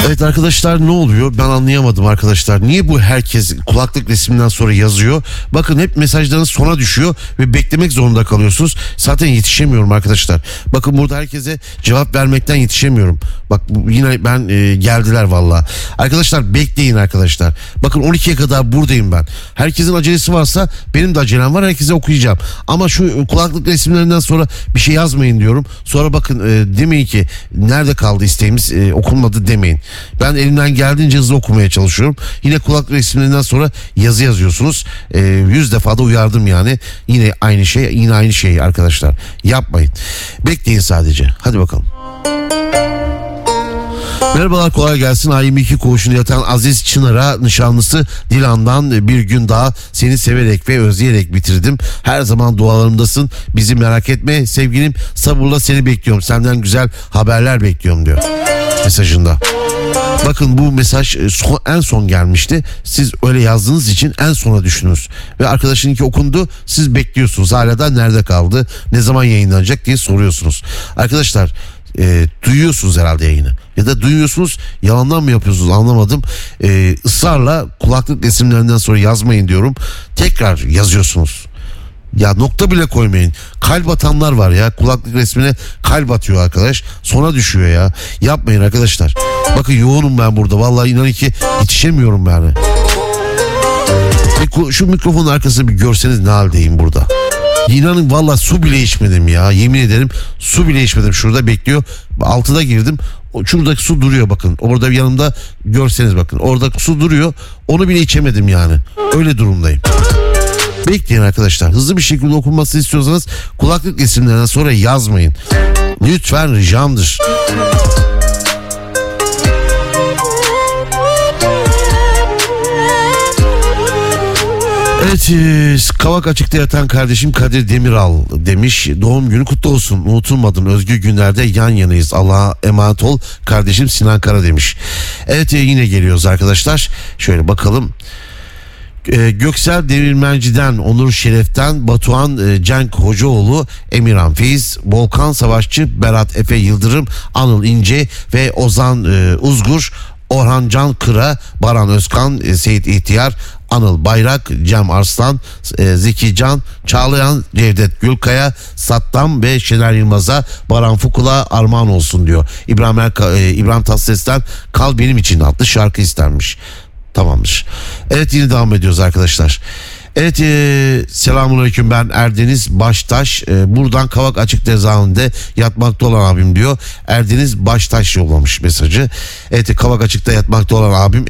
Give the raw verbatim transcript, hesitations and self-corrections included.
Evet arkadaşlar, ne oluyor ben anlayamadım arkadaşlar. Niye bu herkes kulaklık resminden sonra yazıyor? Bakın hep mesajlarınız sona düşüyor ve beklemek zorunda kalıyorsunuz. Zaten yetişemiyorum arkadaşlar. Bakın burada herkese cevap vermekten yetişemiyorum. Bak yine ben e, geldiler valla. Arkadaşlar bekleyin arkadaşlar. Bakın on ikiye kadar buradayım ben. Herkesin acelesi varsa benim de acelem var, herkese okuyacağım. Ama şu kulaklık resimlerinden sonra bir şey yazmayın diyorum. Sonra bakın e, demeyin ki nerede kaldı isteğimiz, e, okunmadı demeyin. Ben elimden geldiğince hızlı okumaya çalışıyorum. Yine kulaklık resimlerinden sonra yazı yazıyorsunuz. E, yüz defa da uyardım yani. Yine aynı şey, yine aynı şey arkadaşlar. Yapmayın. Bekleyin sadece. Hadi bakalım. Merhabalar, kolay gelsin. A yirmi iki koğuşunu yatan Aziz Çınar'a nişanlısı Dilan'dan bir gün daha seni severek ve özleyerek bitirdim. Her zaman dualarımdasın. Bizi merak etme sevgilim. Sabırla seni bekliyorum. Senden güzel haberler bekliyorum diyor mesajında. Bakın bu mesaj en son gelmişti. Siz öyle yazdığınız için en sona düştünüz. Ve arkadaşınınki okundu. Siz bekliyorsunuz. Hala da nerede kaldı? Ne zaman yayınlanacak diye soruyorsunuz. Arkadaşlar e, duyuyorsunuz herhalde yayını. Ya da duyuyorsunuz, yalandan mı yapıyorsunuz anlamadım. E, ısrarla kulaklık resimlerinden sonra yazmayın diyorum. Tekrar yazıyorsunuz. Ya nokta bile koymayın. Kalp atanlar var ya. Kulaklık resmine kalp atıyor arkadaş. Sona düşüyor ya. Yapmayın arkadaşlar. Bakın yoğunum ben burada. Vallahi inanın ki yetişemiyorum yani. Şu mikrofonun arkasını bir görseniz ne haldeyim burada. İnanın vallahi su bile içmedim ya. Yemin ederim su bile içmedim. Şurada bekliyor. Altıda girdim. Şuradaki su duruyor bakın. Orada yanımda görseniz bakın. Orada su duruyor. Onu bile içemedim yani. Öyle durumdayım. Bekleyin arkadaşlar. Hızlı bir şekilde okunmasını istiyorsanız kulaklık resimlerinden sonra yazmayın. Lütfen, ricamdır. Evet, e, Kavak Açık'ta yatan kardeşim Kadir Demiral demiş. Doğum günü kutlu olsun. Unutulmadım. Özgür günlerde yan yanayız. Allah'a emanet ol kardeşim Sinan Kara demiş. Evet, e, yine geliyoruz arkadaşlar. Şöyle bakalım. Ee, Göksel Demirmenci'den, Onur Şeref'ten, Batuhan e, Cenk Hocaoğlu, Emirhan Feiz, Volkan Savaşçı, Berat Efe Yıldırım, Anıl İnce ve Ozan e, Uzgur, Orhan Can Kıra, Baran Özkan, e, Seyit İhtiyar, Anıl Bayrak, Cem Arslan, e, Zeki Can, Çağlayan, Cevdet Gülkaya, Sattam ve Şener Yılmaz'a Baran Fukula armağan olsun diyor. İbrahim, Erka, e, İbrahim Tatlıses'ten Kal Benim İçin adlı şarkı istenmiş. Tamamdır. Evet, yine devam ediyoruz arkadaşlar. Evet, e, selamünaleyküm, ben Erdeniz Baştaş. E, buradan Kavak Açık cezaevinde yatmakta olan abim diyor. Erdeniz Baştaş yollamış mesajı. Evet, Kavak Açık'ta yatmakta olan abim